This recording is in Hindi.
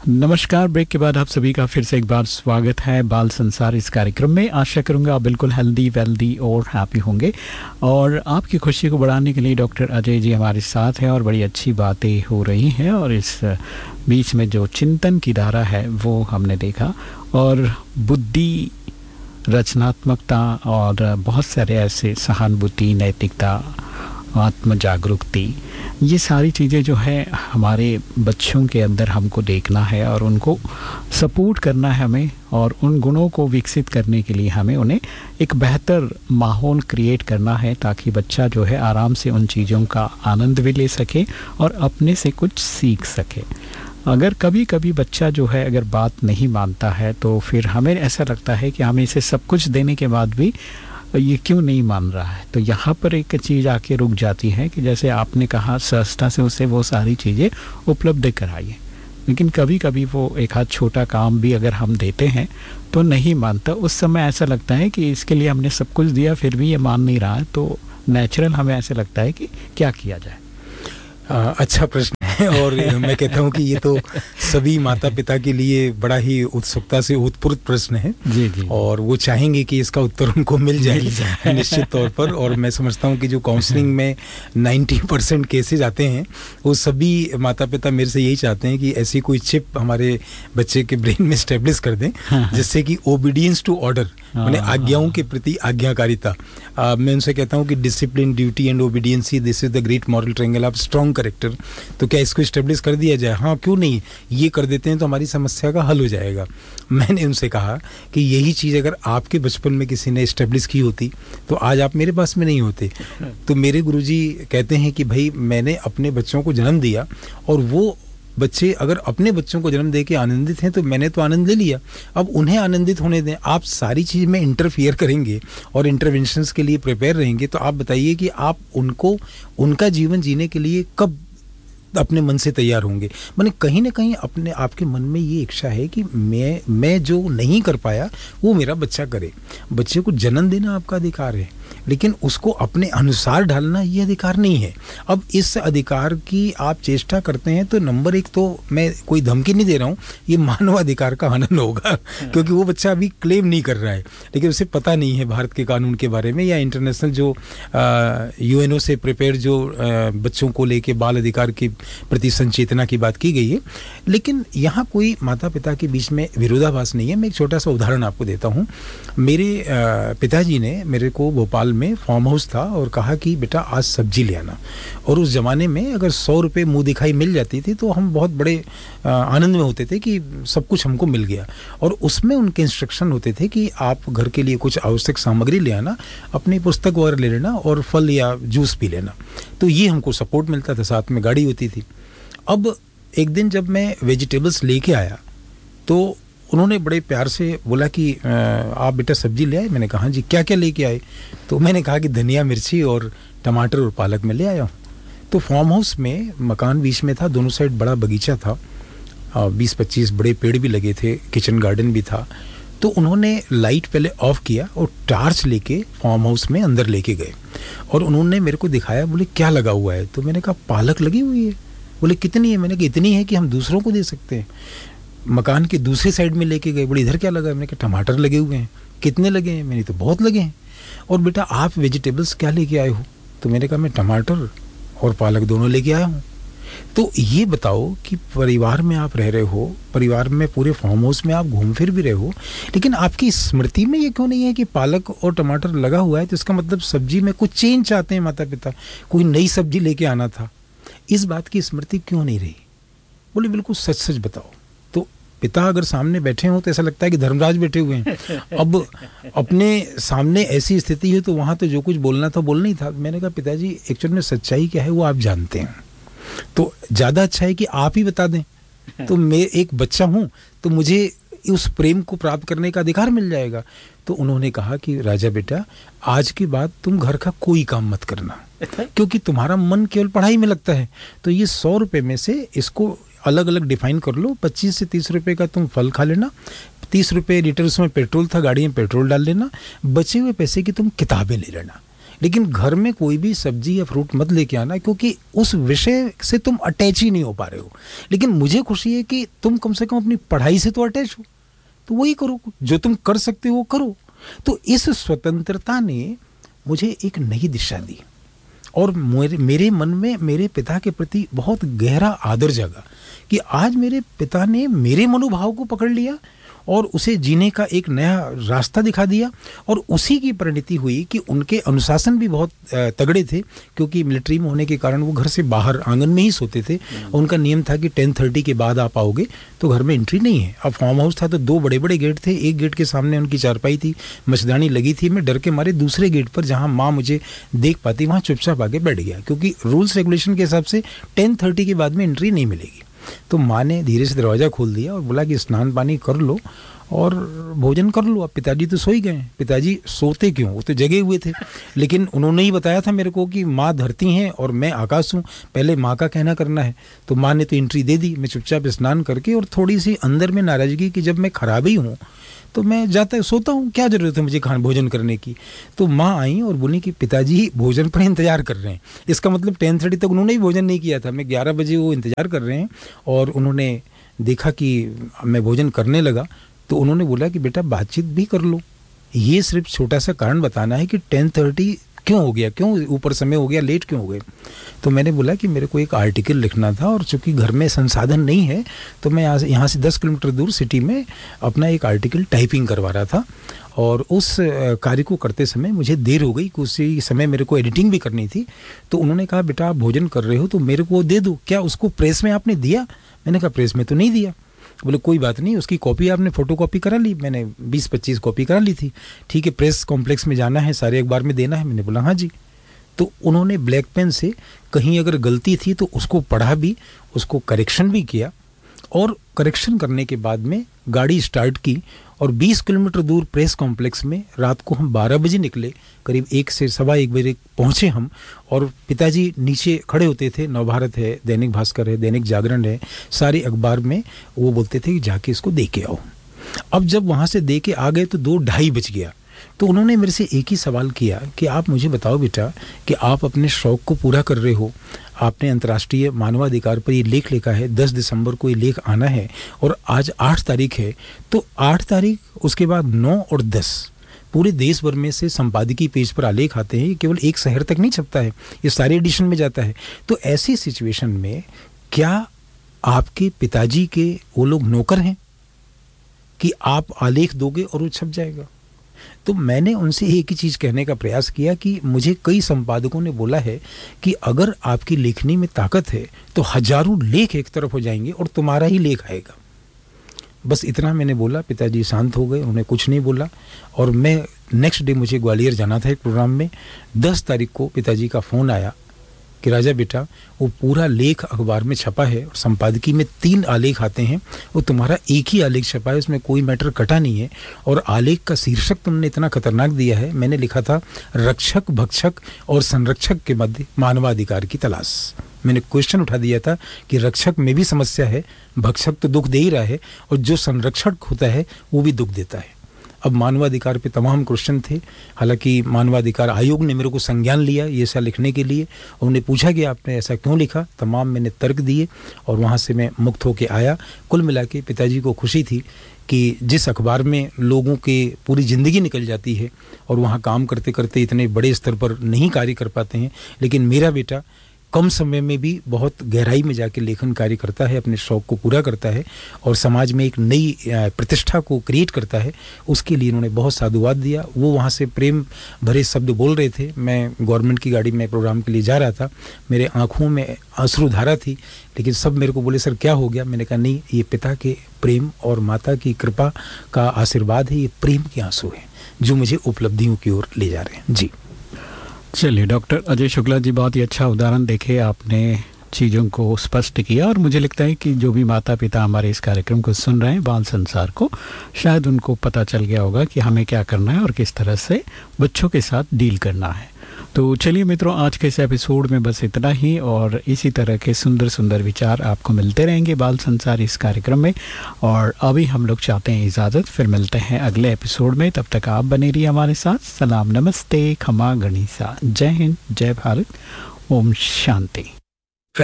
नमस्कार। ब्रेक के बाद आप सभी का फिर से एक बार स्वागत है बाल संसार इस कार्यक्रम में। आशा करूंगा आप बिल्कुल हेल्दी, वेल्दी और हैप्पी होंगे। और आपकी खुशी को बढ़ाने के लिए डॉक्टर अजय जी हमारे साथ हैं और बड़ी अच्छी बातें हो रही हैं। और इस बीच में जो चिंतन की धारा है वो हमने देखा, और बुद्धि, रचनात्मकता और बहुत सारे ऐसे सहानुभूति, नैतिकता, आत्म जागरूकता, ये सारी चीज़ें जो है हमारे बच्चों के अंदर हमको देखना है और उनको सपोर्ट करना है हमें। और उन गुणों को विकसित करने के लिए हमें उन्हें एक बेहतर माहौल क्रिएट करना है, ताकि बच्चा जो है आराम से उन चीज़ों का आनंद भी ले सके और अपने से कुछ सीख सके। अगर कभी कभी बच्चा जो है अगर बात नहीं मानता है तो फिर हमें ऐसा लगता है कि हमें इसे सब कुछ देने के बाद भी ये क्यों नहीं मान रहा है। तो यहाँ पर एक चीज़ आके रुक जाती है कि जैसे आपने कहा सहजता से उसे वो सारी चीज़ें उपलब्ध कराइए, लेकिन कभी कभी वो एक आध छोटा काम भी अगर हम देते हैं तो नहीं मानता। उस समय ऐसा लगता है कि इसके लिए हमने सब कुछ दिया फिर भी ये मान नहीं रहा है, तो नेचुरल हमें ऐसे लगता है कि क्या किया जाए। अच्छा प्रश्न है, और मैं कहता हूँ कि ये तो सभी माता पिता के लिए बड़ा ही उत्सुकता से उत्पुष्ट प्रश्न है। जी। और वो चाहेंगे कि इसका उत्तर उनको मिल जाए निश्चित तौर पर। और मैं समझता हूँ कि जो काउंसलिंग में 90% केसेज आते हैं वो सभी माता पिता मेरे से यही चाहते हैं कि ऐसी कोई चिप हमारे बच्चे के ब्रेन में स्टेब्लिश कर दें जिससे कि ओबीडियंस टू ऑर्डर, माने आज्ञाओं के प्रति आज्ञाकारिता। मैं उनसे कहता हूँ कि discipline, duty and ओबीडियंसी, this is the great moral triangle of strong character. तो क्या इसको स्टेब्लिश कर दिया जाए? हाँ, क्यों नहीं, ये कर देते हैं तो हमारी समस्या का हल हो जाएगा। मैंने उनसे कहा कि यही चीज़ अगर आपके बचपन में किसी ने स्टेब्लिश की होती तो आज आप मेरे पास में नहीं होते। तो मेरे गुरुजी कहते हैं कि भाई मैंने अपने बच्चों को जन्म दिया और वो बच्चे अगर अपने बच्चों को जन्म दे के आनंदित हैं तो मैंने तो आनंद ले लिया, अब उन्हें आनंदित होने दें। आप सारी चीज़ में इंटरफियर करेंगे और इंटरवेंशंस के लिए प्रिपेयर रहेंगे तो आप बताइए कि आप उनको उनका जीवन जीने के लिए कब अपने मन से तैयार होंगे। माने कहीं ना कहीं अपने आपके मन में ये इच्छा है कि मैं जो नहीं कर पाया वो मेरा बच्चा करे। बच्चे को जन्म देना आपका अधिकार है, लेकिन उसको अपने अनुसार ढालना ये अधिकार नहीं है। अब इस अधिकार की आप चेष्टा करते हैं तो नंबर एक, तो मैं कोई धमकी नहीं दे रहा हूँ, ये मानवाधिकार का हनन होगा क्योंकि वो बच्चा अभी क्लेम नहीं कर रहा है, लेकिन उसे पता नहीं है भारत के कानून के बारे में या इंटरनेशनल जो यूएनओ से प्रिपेयर जो बच्चों को लेके बाल अधिकार के प्रति संचेतना की बात की गई है। लेकिन यहाँ कोई माता पिता के बीच में विरोधाभास नहीं है। मैं एक छोटा सा उदाहरण आपको देता हूँ। मेरे पिताजी ने मेरे को भोपाल में फार्म हाउस था और कहा कि बेटा आज सब्जी ले आना। और उस ज़माने में अगर 100 रुपये मुँह दिखाई मिल जाती थी तो हम बहुत बड़े आनंद में होते थे कि सब कुछ हमको मिल गया। और उसमें उनके इंस्ट्रक्शन होते थे कि आप घर के लिए कुछ आवश्यक सामग्री ले आना, अपनी पुस्तक वगैरह ले लेना और फल या जूस पी लेना। तो ये हमको सपोर्ट मिलता था, साथ में गाड़ी होती थी। अब एक दिन जब मैं वेजिटेबल्स लेके आया तो उन्होंने बड़े प्यार से बोला कि आप बेटा सब्जी ले आए? मैंने कहा जी। क्या क्या लेके आए? तो मैंने कहा कि धनिया, मिर्ची और टमाटर और पालक में ले आया हूँ। तो फार्म हाउस में मकान बीच में था, दोनों साइड बड़ा बगीचा था, 20-25 बड़े पेड़ भी लगे थे, किचन गार्डन भी था। तो उन्होंने लाइट पहले ऑफ किया और टार्च लेके फार्म हाउस में अंदर लेके गए और उन्होंने मेरे को दिखाया। बोले क्या लगा हुआ है? तो मैंने कहा पालक लगी हुई है। बोले कितनी है? मैंने कहा इतनी है कि हम दूसरों को दे सकते हैं। मकान के दूसरे साइड में लेके गए। बोले इधर क्या लगा? मैंने कहा टमाटर लगे हुए हैं। कितने लगे हैं? मैंने तो बहुत लगे हैं। और बेटा आप वेजिटेबल्स क्या लेके आए हो? तो मैंने कहा मैं टमाटर और पालक दोनों लेके आया हूँ। तो ये बताओ कि परिवार में आप रह रहे हो, परिवार में पूरे फार्म हाउस में आप घूम फिर भी रहे हो, लेकिन आपकी स्मृति में ये क्यों नहीं है कि पालक और टमाटर लगा हुआ है? तो इसका मतलब सब्जी में कुछ चेंज चाहते हैं माता पिता, कोई नई सब्जी लेके आना था। इस बात की स्मृति क्यों नहीं रही? बोले बिल्कुल सच सच बताओ। तो पिता अगर सामने बैठे हों तो ऐसा लगता है कि धर्मराज बैठे हुए हैं। अब अपने सामने ऐसी स्थिति है तो वहाँ तो जो कुछ बोलना था बोलना ही था। मैंने कहा पिताजी एक्चुअल में सच्चाई क्या है वो आप जानते हैं, तो ज़्यादा अच्छा है कि आप ही बता दें। तो मैं एक बच्चा हूँ तो मुझे उस प्रेम को प्राप्त करने का अधिकार मिल जाएगा। तो उन्होंने कहा कि राजा बेटा आज के बाद तुम घर का कोई काम मत करना क्योंकि तुम्हारा मन केवल पढ़ाई में लगता है। तो ये 100 रुपये में से इसको अलग अलग डिफाइन कर लो। 25 से 30 रुपये का तुम फल खा लेना, 30 रुपये लीटर उसमें पेट्रोल था, गाड़ी में पेट्रोल डाल लेना, बचे हुए पैसे की तुम किताबें ले लेना। लेकिन घर में कोई भी सब्जी या फ्रूट मत लेके आना, क्योंकि उस विषय से तुम अटैच ही नहीं हो पा रहे हो। लेकिन मुझे खुशी है कि तुम कम से कम अपनी पढ़ाई से तो अटैच हो, तो वही करो, जो तुम कर सकते हो करो। तो इस स्वतंत्रता ने मुझे एक नई दिशा दी और मेरे मन में मेरे पिता के प्रति बहुत गहरा आदर जागा कि आज मेरे पिता ने मेरे मनोभाव को पकड़ लिया और उसे जीने का एक नया रास्ता दिखा दिया। और उसी की परिणति हुई कि उनके अनुशासन भी बहुत तगड़े थे, क्योंकि मिलिट्री में होने के कारण वो घर से बाहर आंगन में ही सोते थे। उनका नियम था कि 10:30 के बाद आप आओगे तो घर में एंट्री नहीं है। अब फार्म हाउस था तो 2 बड़े बड़े गेट थे, एक गेट के सामने उनकी चारपाई थी, मच्छरदानी लगी थी। मैं डर के मारे दूसरे गेट पर, जहाँ माँ मुझे देख पाती, वहाँ चुपचाप आके बैठ गया, क्योंकि रूल्स रेगुलेशन के हिसाब से 10:30 के बाद में एंट्री नहीं मिलेगी। तो माँ ने धीरे से दरवाज़ा खोल दिया और बोला कि स्नान पानी कर लो और भोजन कर लो। अब पिताजी तो सो ही गए। पिताजी सोते क्यों, वो तो जगे हुए थे। लेकिन उन्होंने ही बताया था मेरे को कि माँ धरती हैं और मैं आकाश हूँ, पहले माँ का कहना करना है। तो माँ ने तो एंट्री दे दी। मैं चुपचाप स्नान करके, और थोड़ी सी अंदर में नाराज़गी कि जब मैं खराब ही हूँ तो मैं जाता सोता हूँ, क्या ज़रूरत है मुझे खाना भोजन करने की। तो माँ आई और बोली कि पिताजी भोजन पर इंतज़ार कर रहे हैं। इसका मतलब 10:30 तक उन्होंने ही भोजन नहीं किया था। मैं 11 बजे वो इंतज़ार कर रहे हैं और उन्होंने देखा कि मैं भोजन करने लगा तो उन्होंने बोला कि बेटा बातचीत भी कर लो। ये सिर्फ छोटा सा कारण बताना है कि 10:30 क्यों हो गया, क्यों ऊपर समय हो गया, लेट क्यों हो गए। तो मैंने बोला कि मेरे को एक आर्टिकल लिखना था और चूंकि घर में संसाधन नहीं है तो मैं यहाँ से 10 किलोमीटर दूर सिटी में अपना एक आर्टिकल टाइपिंग करवा रहा था। और उस कार्य को करते समय मुझे देर हो गई, उसी समय मेरे को एडिटिंग भी करनी थी। तो उन्होंने कहा बेटा आप भोजन कर रहे हो तो मेरे को दे दो, क्या उसको प्रेस में आपने दिया? मैंने कहा प्रेस में तो नहीं दिया। बोले कोई बात नहीं, उसकी कॉपी आपने फोटो कॉपी करा ली? मैंने 20-25 कॉपी करा ली थी। ठीक है, प्रेस कॉम्प्लेक्स में जाना है, सारे अखबार में देना है। मैंने बोला हाँ जी। तो उन्होंने ब्लैक पेन से कहीं अगर गलती थी तो उसको पढ़ा भी, उसको करेक्शन भी किया। और करेक्शन करने के बाद में गाड़ी स्टार्ट की और 20 किलोमीटर दूर प्रेस कॉम्प्लेक्स में रात को हम 12 बजे निकले, करीब 1 से सवा 1 बजे पहुँचे हम। और पिताजी नीचे खड़े होते थे, नवभारत है, दैनिक भास्कर है, दैनिक जागरण है, सारे अखबार में वो बोलते थे कि जाके इसको दे के आओ। अब जब वहाँ से दे के आ गए तो 2-2:30 बज गया। तो उन्होंने मेरे से एक ही सवाल किया कि आप मुझे बताओ बेटा कि आप अपने शौक़ को पूरा कर रहे हो। आपने अंतर्राष्ट्रीय मानवाधिकार पर ये लेख लिखा है, 10 दिसंबर को ये लेख आना है और आज 8 तारीख है। तो 8 तारीख, उसके बाद 9 और 10 पूरे देश भर में से संपादकीय पेज पर आलेख आते हैं। ये केवल एक शहर तक नहीं छपता है, ये सारे एडिशन में जाता है। तो ऐसी सिचुएशन में क्या आपके पिताजी के वो लोग नौकर हैं कि आप आलेख दोगे और वो छप जाएगा? तो मैंने उनसे एक ही चीज़ कहने का प्रयास किया कि मुझे कई संपादकों ने बोला है कि अगर आपकी लेखनी में ताकत है तो हजारों लेख एक तरफ हो जाएंगे और तुम्हारा ही लेख आएगा। बस इतना मैंने बोला। पिताजी शांत हो गए, उन्होंने कुछ नहीं बोला। और मैं नेक्स्ट डे मुझे ग्वालियर जाना था एक प्रोग्राम में। 10 तारीख को पिताजी का फ़ोन आया कि राजा बेटा वो पूरा लेख अखबार में छपा है और संपादकीय में 3 आलेख आते हैं, वो तुम्हारा एक ही आलेख छपा है, उसमें कोई मैटर कटा नहीं है। और आलेख का शीर्षक तुमने इतना खतरनाक दिया है। मैंने लिखा था रक्षक भक्षक और संरक्षक के मध्य मानवाधिकार की तलाश। मैंने क्वेश्चन उठा दिया था कि रक्षक में भी समस्या है, भक्षक तो दुख दे ही रहा है और जो संरक्षक होता है वो भी दुख देता है। अब मानवाधिकार पे तमाम क्वेश्चन थे। हालांकि मानवाधिकार आयोग ने मेरे को संज्ञान लिया ये ऐसा लिखने के लिए। उन्होंने पूछा कि आपने ऐसा क्यों लिखा, तमाम मैंने तर्क दिए और वहाँ से मैं मुक्त होके आया। कुल मिला के पिताजी को खुशी थी कि जिस अखबार में लोगों के पूरी ज़िंदगी निकल जाती है और वहाँ काम करते करते इतने बड़े स्तर पर नहीं कार्य कर पाते हैं, लेकिन मेरा बेटा कम समय में भी बहुत गहराई में जाके लेखन कार्य करता है, अपने शौक़ को पूरा करता है और समाज में एक नई प्रतिष्ठा को क्रिएट करता है। उसके लिए उन्होंने बहुत साधुवाद दिया। वो वहाँ से प्रेम भरे शब्द बोल रहे थे। मैं गवर्नमेंट की गाड़ी में प्रोग्राम के लिए जा रहा था, मेरे आँखों में अश्रुधारा थी, लेकिन सब मेरे को बोले सर क्या हो गया? मैंने कहा नहीं, ये पिता के प्रेम और माता की कृपा का आशीर्वाद है, ये प्रेम के आंसू हैं जो मुझे उपलब्धियों की ओर ले जा रहे हैं। जी चलिए डॉक्टर अजय शुक्ला जी, बहुत ही अच्छा उदाहरण देखे आपने, चीज़ों को स्पष्ट किया। और मुझे लगता है कि जो भी माता पिता हमारे इस कार्यक्रम को सुन रहे हैं बाल संसार को, शायद उनको पता चल गया होगा कि हमें क्या करना है और किस तरह से बच्चों के साथ डील करना है। तो चलिए मित्रों, आज के इस एपिसोड में बस इतना ही, और इसी तरह के सुंदर सुंदर विचार आपको मिलते रहेंगे बाल संसार इस कार्यक्रम में। और अभी हम लोग चाहते हैं इजाज़त, फिर मिलते हैं अगले एपिसोड में। तब तक आप बने रहिए हमारे साथ। सलाम, नमस्ते, खमा गणिसा, जय हिंद, जय भारत, ओम शांति।